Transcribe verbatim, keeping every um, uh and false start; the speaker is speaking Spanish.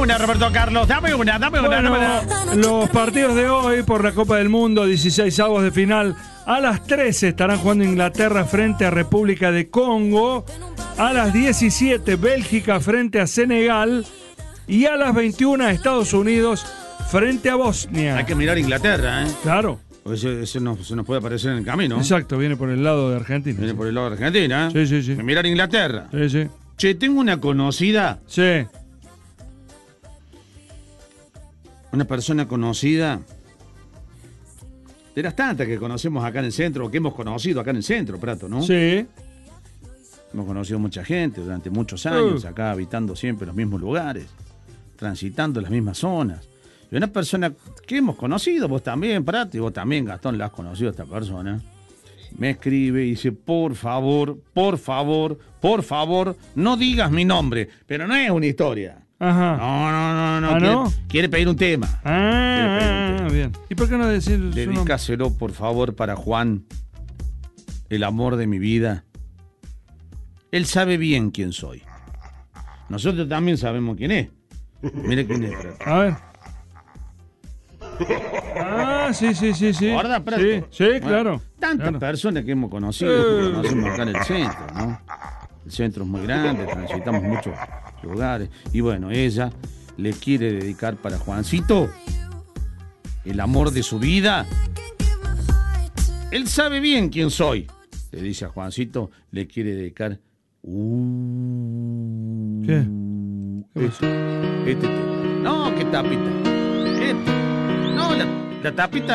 una, Roberto Carlos. Dame una, dame una, Bueno, dame una. los partidos de hoy por la Copa del Mundo, dieciseisavos de final. A las trece estarán jugando Inglaterra frente a República de Congo. A las diecisiete, Bélgica frente a Senegal. Y a las veintiuna, Estados Unidos frente a Bosnia. Hay que mirar Inglaterra, ¿eh? Claro. Porque eso, eso no, se nos puede aparecer en el camino. Exacto, viene por el lado de Argentina. Viene sí. por el lado de Argentina, ¿eh? Sí, sí, sí. Hay que mirar Inglaterra. Sí, sí. Che, tengo una conocida, Sí. una persona conocida, de las tantas que conocemos acá en el centro, o que hemos conocido acá en el centro, Prato, ¿no? Sí. Hemos conocido mucha gente durante muchos años, Uh. acá habitando siempre en los mismos lugares, transitando las mismas zonas. Y una persona que hemos conocido, vos también, Prato, y vos también, Gastón, la has conocido a esta persona. Me escribe y dice, por favor, por favor, por favor, no digas mi nombre. Pero no es una historia. Ajá. No, no, no, no. ¿Ah, quiere, no? quiere pedir un tema. Ah, bien. ¿Y por qué no decir su nombre? Dedícaselo, por favor, para Juan, el amor de mi vida. Él sabe bien quién soy. Nosotros también sabemos quién es. Mire quién es, Prato. A ver. Ah, sí, sí, sí, sí. ¿Guarda, Prato? Sí, sí, Bueno, claro. Tantas claro. personas que hemos conocido, Eh. que conocemos acá en el centro, ¿no? El centro es muy grande, transitamos muchos lugares. Y bueno, ella le quiere dedicar para Juancito el amor de su vida. Él sabe bien quién soy. Le dice a Juancito, le quiere dedicar. Uh, ¿Qué? ¿Qué este, este tema. No, qué tapita. Este. No, la, la tapita.